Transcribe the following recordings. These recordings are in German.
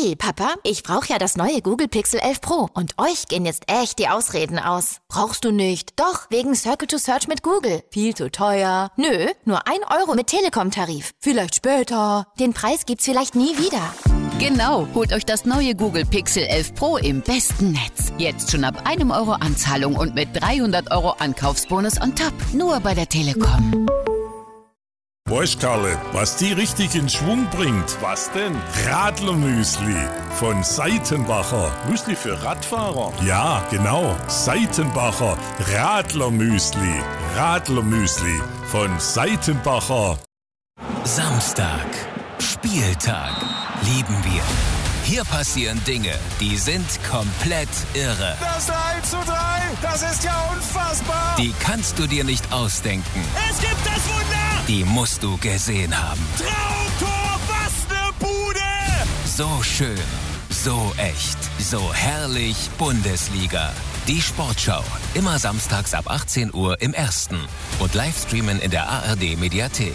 Hey, Papa, ich brauche ja das neue Google Pixel 11 Pro. Und euch gehen jetzt echt die Ausreden aus. Brauchst du nicht? Doch, wegen Circle to Search mit Google. Viel zu teuer. Nö, nur 1 Euro mit Telekom-Tarif. Vielleicht später. Den Preis gibt's vielleicht nie wieder. Genau, holt euch das neue Google Pixel 11 Pro im besten Netz. Jetzt schon ab 1 Euro Anzahlung und mit 300 Euro Ankaufsbonus on top. Nur bei der Telekom. Weißt Karle, was die richtig in Schwung bringt? Was denn? Radlermüsli von Seitenbacher. Müsli für Radfahrer? Ja, genau. Seitenbacher Radlermüsli. Radlermüsli von Seitenbacher. Samstag. Spieltag. Lieben wir. Hier passieren Dinge, die sind komplett irre. Das 3:3, das ist ja unfassbar. Die kannst du dir nicht ausdenken. Es gibt das Wunder. Die musst du gesehen haben. Traumtor, was ne Bude. So schön, so echt, so herrlich Bundesliga. Die Sportschau, immer samstags ab 18 Uhr im Ersten und Livestreamen in der ARD Mediathek.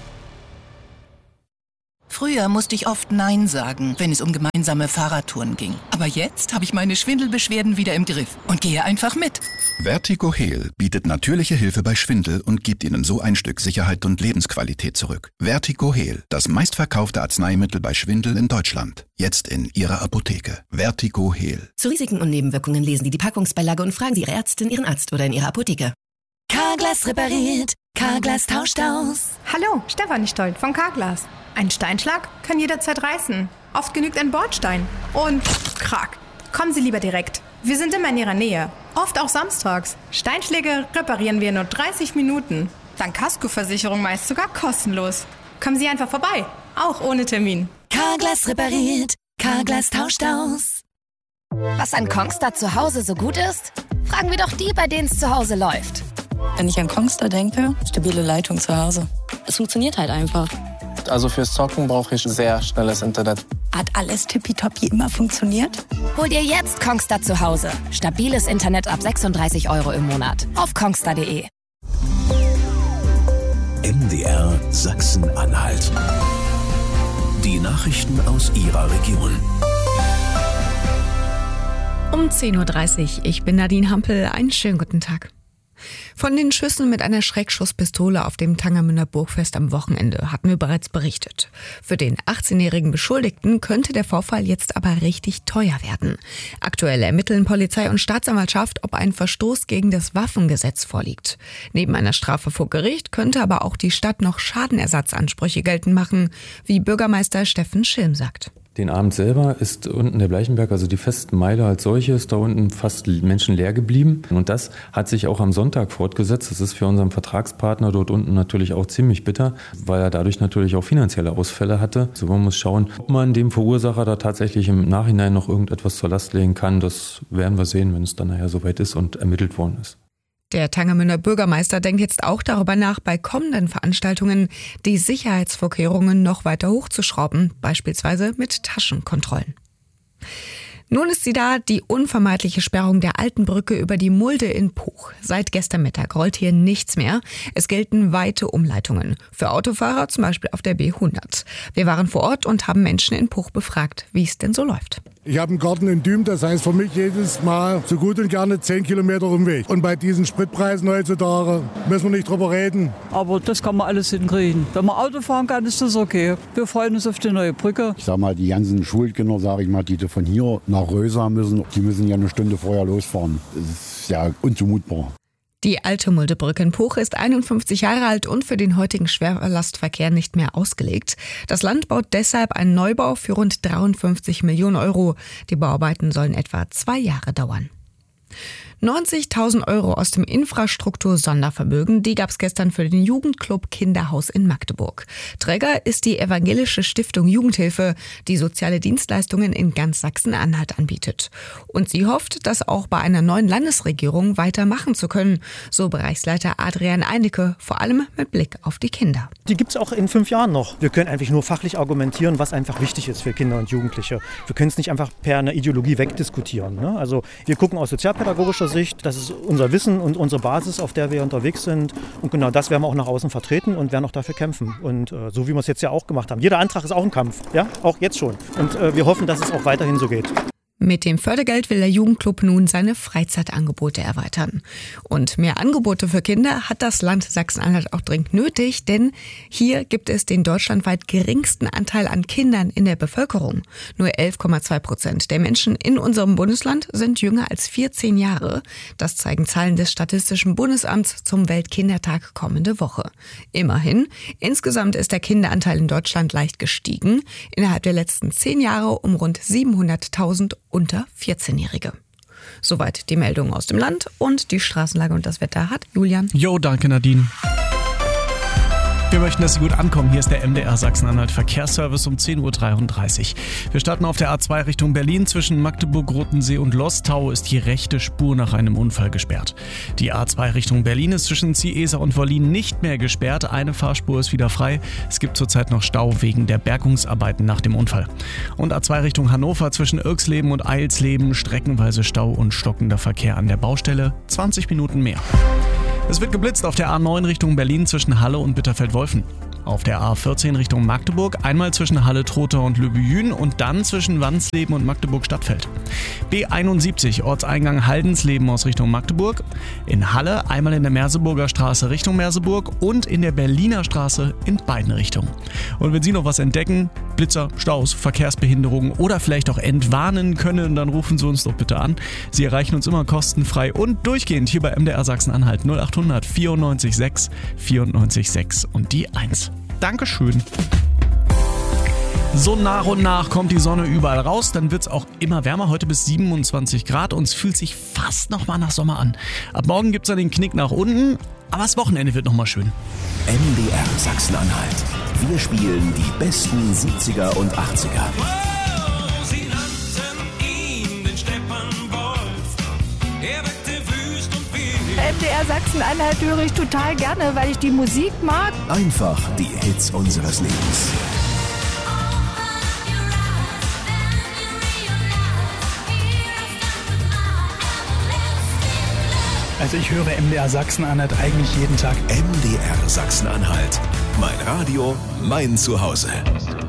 Früher musste ich oft Nein sagen, wenn es um gemeinsame Fahrradtouren ging. Aber jetzt habe ich meine Schwindelbeschwerden wieder im Griff und gehe einfach mit. Vertigo Heal bietet natürliche Hilfe bei Schwindel und gibt Ihnen so ein Stück Sicherheit und Lebensqualität zurück. Vertigo Heal, das meistverkaufte Arzneimittel bei Schwindel in Deutschland. Jetzt in Ihrer Apotheke. Vertigo Heal. Zu Risiken und Nebenwirkungen lesen Sie die Packungsbeilage und fragen Sie Ihre Ärztin, Ihren Arzt oder in Ihrer Apotheke. Carglass repariert. Carglass tauscht aus. Hallo, Stefanie Stoll von Carglass. Ein Steinschlag kann jederzeit reißen. Oft genügt ein Bordstein. Und krack. Kommen Sie lieber direkt. Wir sind immer in Ihrer Nähe. Oft auch samstags. Steinschläge reparieren wir in nur 30 Minuten. Dank Kaskoversicherung meist sogar kostenlos. Kommen Sie einfach vorbei. Auch ohne Termin. Carglass repariert. Carglass tauscht aus. Was an Kongstar zu Hause so gut ist? Fragen wir doch die, bei denen es zu Hause läuft. Wenn ich an Kongstar denke, stabile Leitung zu Hause. Es funktioniert halt einfach. Also fürs Zocken brauche ich sehr schnelles Internet. Hat alles tippitoppi immer funktioniert? Hol dir jetzt Kongstar zu Hause. Stabiles Internet ab 36 Euro im Monat. Auf kongstar.de. MDR Sachsen-Anhalt. Die Nachrichten aus Ihrer Region. Um 10.30 Uhr, ich bin Nadine Hampel. Einen schönen guten Tag. Von den Schüssen mit einer Schreckschusspistole auf dem Tangermünder Burgfest am Wochenende hatten wir bereits berichtet. Für den 18-jährigen Beschuldigten könnte der Vorfall jetzt aber richtig teuer werden. Aktuell ermitteln Polizei und Staatsanwaltschaft, ob ein Verstoß gegen das Waffengesetz vorliegt. Neben einer Strafe vor Gericht könnte aber auch die Stadt noch Schadenersatzansprüche geltend machen, wie Bürgermeister Steffen Schilm sagt. Den Abend selber ist unten der Bleichenberg, also die Festenmeile als solches, da unten fast menschenleer geblieben. Und das hat sich auch am Sonntag fortgesetzt. Das ist für unseren Vertragspartner dort unten natürlich auch ziemlich bitter, weil er dadurch natürlich auch finanzielle Ausfälle hatte. Also man muss schauen, ob man dem Verursacher da tatsächlich im Nachhinein noch irgendetwas zur Last legen kann. Das werden wir sehen, wenn es dann nachher soweit ist und ermittelt worden ist. Der Tangermünder Bürgermeister denkt jetzt auch darüber nach, bei kommenden Veranstaltungen die Sicherheitsvorkehrungen noch weiter hochzuschrauben, beispielsweise mit Taschenkontrollen. Nun ist sie da, die unvermeidliche Sperrung der alten Brücke über die Mulde in Puch. Seit gestern Mittag rollt hier nichts mehr. Es gelten weite Umleitungen. Für Autofahrer zum Beispiel auf der B100. Wir waren vor Ort und haben Menschen in Puch befragt, wie es denn so läuft. Ich habe einen Garten in Düm, das heißt für mich jedes Mal so gut und gerne 10 Kilometer Umweg. Und bei diesen Spritpreisen heutzutage müssen wir nicht drüber reden. Aber das kann man alles hinkriegen. Wenn man Auto fahren kann, ist das okay. Wir freuen uns auf die neue Brücke. Ich sag mal, die ganzen Schulkinder, sage ich mal, die von hier nach Rösa müssen, die müssen ja eine Stunde vorher losfahren. Das ist ja unzumutbar. Die alte Muldebrücke in Puch ist 51 Jahre alt und für den heutigen Schwerlastverkehr nicht mehr ausgelegt. Das Land baut deshalb einen Neubau für rund 53 Millionen Euro. Die Bauarbeiten sollen etwa 2 Jahre dauern. 90.000 Euro aus dem Infrastruktur-Sondervermögen, die gab es gestern für den Jugendclub Kinderhaus in Magdeburg. Träger ist die evangelische Stiftung Jugendhilfe, die soziale Dienstleistungen in ganz Sachsen-Anhalt anbietet. Und sie hofft, das auch bei einer neuen Landesregierung weitermachen zu können, so Bereichsleiter Adrian Einecke, vor allem mit Blick auf die Kinder. Die gibt es auch in 5 Jahren noch. Wir können einfach nur fachlich argumentieren, was einfach wichtig ist für Kinder und Jugendliche. Wir können es nicht einfach per einer Ideologie wegdiskutieren. Ne? Also wir gucken aus sozialpädagogischer breiter Sicht. Das ist unser Wissen und unsere Basis, auf der wir unterwegs sind. Und genau das werden wir auch nach außen vertreten und werden auch dafür kämpfen. Und so wie wir es jetzt ja auch gemacht haben. Jeder Antrag ist auch ein Kampf, ja, auch jetzt schon. Und wir hoffen, dass es auch weiterhin so geht. Mit dem Fördergeld will der Jugendclub nun seine Freizeitangebote erweitern. Und mehr Angebote für Kinder hat das Land Sachsen-Anhalt auch dringend nötig, denn hier gibt es den deutschlandweit geringsten Anteil an Kindern in der Bevölkerung. Nur 11,2% der Menschen in unserem Bundesland sind jünger als 14 Jahre. Das zeigen Zahlen des Statistischen Bundesamts zum Weltkindertag kommende Woche. Immerhin, insgesamt ist der Kinderanteil in Deutschland leicht gestiegen. Innerhalb der letzten 10 Jahre um rund 700.000 unter 14-Jährige. Soweit die Meldung aus dem Land und die Straßenlage und das Wetter hat Julian. Jo, danke Nadine. Wir möchten, dass Sie gut ankommen. Hier ist der MDR Sachsen-Anhalt Verkehrsservice um 10.33 Uhr. Wir starten auf der A2 Richtung Berlin. Zwischen Magdeburg, Rotensee und Lostau ist die rechte Spur nach einem Unfall gesperrt. Die A2 Richtung Berlin ist zwischen Ziehesa und Wollin nicht mehr gesperrt. Eine Fahrspur ist wieder frei. Es gibt zurzeit noch Stau wegen der Bergungsarbeiten nach dem Unfall. Und A2 Richtung Hannover zwischen Irxleben und Eilsleben streckenweise Stau und stockender Verkehr an der Baustelle. 20 Minuten mehr. Es wird geblitzt auf der A9 Richtung Berlin zwischen Halle und Bitterfeld-Wolfen. Auf der A14 Richtung Magdeburg einmal zwischen Halle-Trotha und Lübejün und dann zwischen Wansleben und Magdeburg-Stadtfeld. B71 Ortseingang Haldensleben aus Richtung Magdeburg. In Halle einmal in der Merseburger Straße Richtung Merseburg und in der Berliner Straße in beiden Richtungen. Und wenn Sie noch was entdecken, Blitzer, Staus, Verkehrsbehinderungen oder vielleicht auch entwarnen können, dann rufen Sie uns doch bitte an. Sie erreichen uns immer kostenfrei und durchgehend hier bei MDR Sachsen-Anhalt 0800 94 6 94 6 und die 1. Dankeschön. So nach und nach kommt die Sonne überall raus, dann wird es auch immer wärmer, heute bis 27 Grad und es fühlt sich fast nochmal nach Sommer an. Ab morgen gibt es dann den Knick nach unten, aber das Wochenende wird nochmal schön. MDR Sachsen-Anhalt. Wir spielen die besten 70er und 80er. Sie nannten ihn den Steppenwolf. Er weckte wüst und wild. MDR Sachsen-Anhalt höre ich total gerne, weil ich die Musik mag. Einfach die Hits unseres Lebens. Also ich höre MDR Sachsen-Anhalt eigentlich jeden Tag. MDR Sachsen-Anhalt. Mein Radio, mein Zuhause.